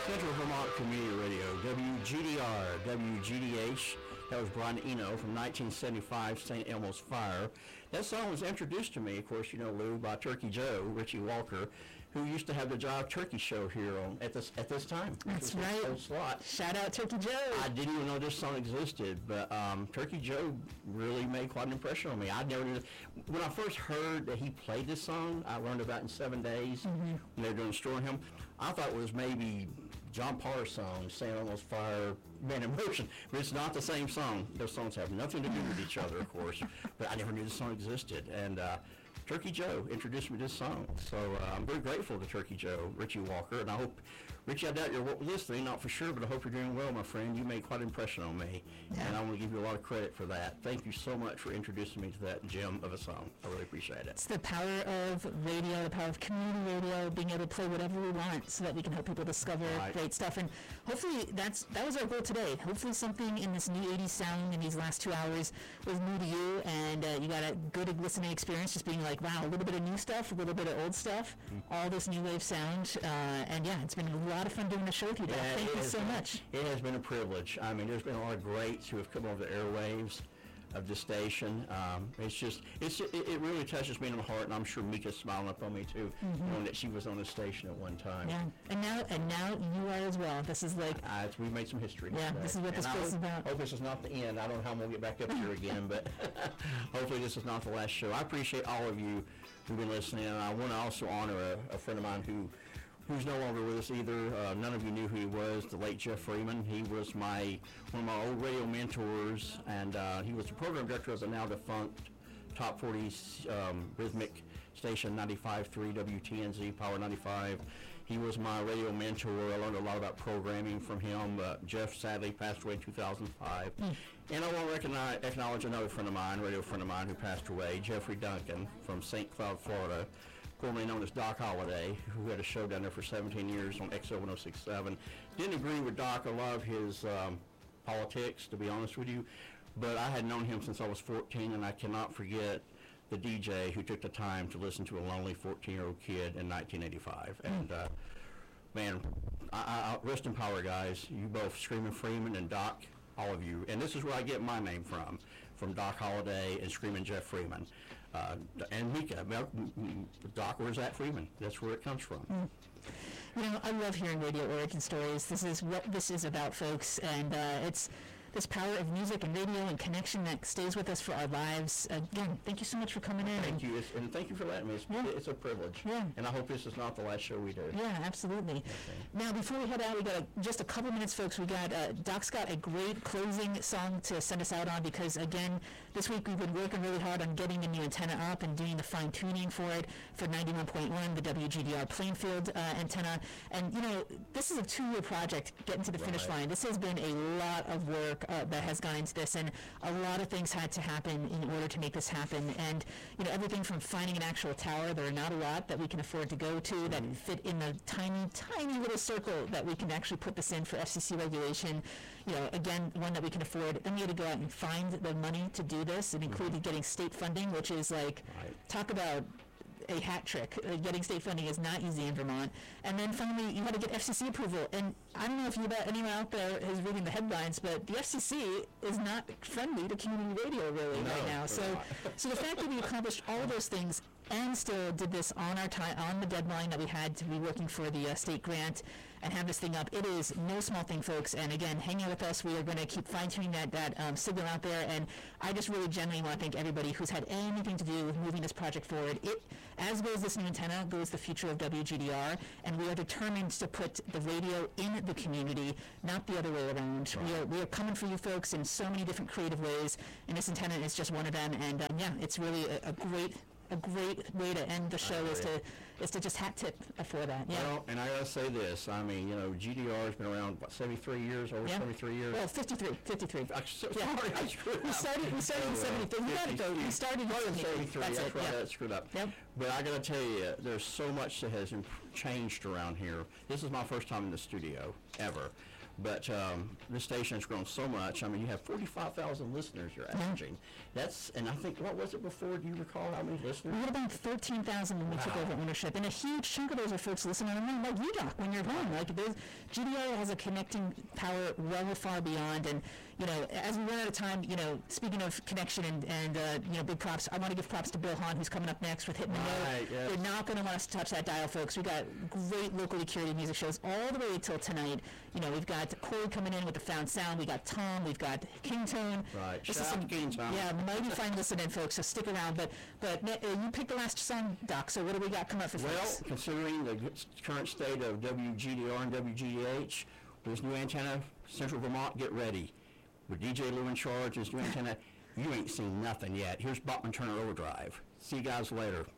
Central Vermont Community Radio, WGDR, WGDH. That was Brian Eno from 1975, St. Elmo's Fire. That song was introduced to me, of course, you know, Lou, by Turkey Joe, Richie Walker, who used to have the Jive Turkey show here at this time. That's right. Slot. Shout out Turkey Joe. I didn't even know this song existed, but Turkey Joe really made quite an impression on me. I never knew. When I first heard that he played this song, I learned about it in 7 days. When they were doing Storing Him. I thought it was maybe John Parr's song, St. Elmo's Fire, Man in Motion, but it's not the same song. Those songs have nothing to do with each other, of course, but I never knew the song existed. And Turkey Joe introduced me to this song, so I'm very grateful to Turkey Joe, Richie Walker, and I hope, Richie, I doubt you're listening, not for sure, but I hope you're doing well, my friend. You made quite an impression on me, and I want to give you a lot of credit for that. Thank you so much for introducing me to that gem of a song. I really appreciate it. It's the power of radio, the power of community radio, being able to play whatever we want so that we can help people discover great stuff, and hopefully that was our goal today. Hopefully something in this new 80s sound in these last 2 hours was new to you, and you got a good listening experience, just being like, wow, a little bit of new stuff, a little bit of old stuff, all this new wave sound, and yeah, it's been a lot of fun doing the show with you, Doc. Thank you so much. It has been a privilege. I mean, there's been a lot of greats who have come over the airwaves of the station. It really touches me in the heart, and I'm sure Mika's smiling up on me too, knowing that she was on the station at one time. Yeah, and now you are as well. This is like we've made some history. Yeah, today. This is what this place is about. I hope this is not the end. I don't know how I'm gonna get back up here again, but hopefully this is not the last show. I appreciate all of you who've been listening, and I want to also honor a friend of mine who's no longer with us either. None of you knew who he was, the late Jeff Freeman. He was one of my old radio mentors, and he was the program director of the now defunct Top 40 rhythmic station 95.3 WTNZ, Power 95. He was my radio mentor. I learned a lot about programming from him. Jeff sadly passed away in 2005. And I want to acknowledge another friend of mine, radio friend of mine who passed away, Jeffrey Duncan from St. Cloud, Florida, formerly known as Doc Holliday, who had a show down there for 17 years on XO 1067. Didn't agree with Doc a lot of his politics, to be honest with you, but I had known him since I was 14, and I cannot forget the DJ who took the time to listen to a lonely 14-year-old kid in 1985. And man, I rest in power, guys. You both, Screaming Freeman and Doc, all of you. And this is where I get my name from Doc Holliday and Screaming Jeff Freeman. And Mika, Doc, where's that Freeman? That's where it comes from. You know, I love hearing radio origin stories. This is what this is about, folks, and it's this power of music and radio and connection that stays with us for our lives. Again, thank you so much for coming in. Thank you, and thank you for letting me. It's a privilege. Yeah. And I hope this is not the last show we do. Yeah, absolutely. Okay. Now, before we head out, we got just a couple minutes, folks. We got Doc's got a great closing song to send us out on, because again, this week we've been working really hard on getting the new antenna up and doing the fine tuning for it for 91.1, the WGDR Plainfield antenna. And you know, this is a 2-year project getting to the finish line. This has been a lot of work that has gone into this, and a lot of things had to happen in order to make this happen. And you know, everything from finding an actual tower, there are not a lot that we can afford to go to that fit in the tiny little circle that we can actually put this in for FCC regulation. You know, again, one that we can afford. Then we had to go out and find the money to do this. It included getting state funding, which is like, talk about a hat trick. Getting state funding is not easy in Vermont. And then finally, you had to get FCC approval. And I don't know if anyone out there is reading the headlines, but the FCC is not friendly to community radio really right now. So the fact that we accomplished all of those things and still did this on our time, on the deadline that we had to be working for the state grant, and have this thing up, it is no small thing, folks. And again, hang out with us. We are going to keep fine-tuning that signal out there. And I just really genuinely want to thank everybody who's had anything to do with moving this project forward. As goes this new antenna, goes the future of WGDR, and we are determined to put the radio in the community, not the other way around. We are coming for you folks in so many different creative ways, and this antenna is just one of them. And it's really a great way to end the show is to just hat tip for that. Yeah. Well, and I gotta say this. I mean, you know, GDR has been around 73 years, over 73 years. Well, 53. Sorry, I screwed up. We started in 73. You got it though. We started in 73. That's right. I screwed up. Yep. But I gotta tell you, there's so much that has changed around here. This is my first time in the studio ever. But this station has grown so much. I mean, you have 45,000 listeners you're averaging. That's, and I think, what was it before? Do you recall how many listeners? We had about 13,000 when we took over ownership, and a huge chunk of those are folks listening online, like you, Doc, when you're home. Like, GDR has a connecting power well far beyond, and, you know, as we run out of time, you know, speaking of connection and you know, big props, I want to give props to Bill Hahn, who's coming up next with Hitting the Note. Yes. They're not going to want us to touch that dial, folks. We got great locally curated music shows all the way until tonight. You know, we've got Corey coming in with the Found Sound. We got Tom. We've got Kingtone. Right. This Shout is out some, to Kingtone. yeah, mighty fine listening, folks. So stick around. But you picked the last song, Doc. So what do we got coming up for Well, folks? considering the current state of WGDR and WGDH, with this new antenna, Central Vermont, get ready. With DJ Lou in charge, this new antenna, you ain't seen nothing yet. Here's Bachman Turner Overdrive. See you guys later.